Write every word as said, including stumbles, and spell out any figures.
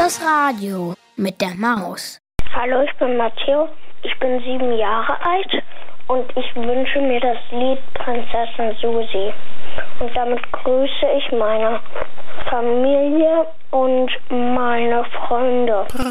Das Radio mit der Maus. Hallo, ich bin Matteo, ich bin sieben Jahre alt und ich wünsche mir das Lied Prinzessin Susi. Und damit grüße ich meine Familie und meine Freunde.